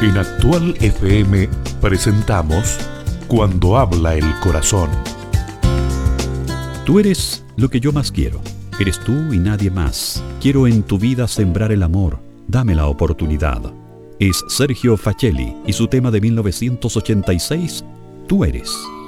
En Actual FM presentamos Cuando habla el corazón. Tú eres lo que yo más quiero. Eres tú y nadie más. Quiero en tu vida sembrar el amor. Dame la oportunidad. Es Sergio Facelli y su tema de 1986, Tú eres.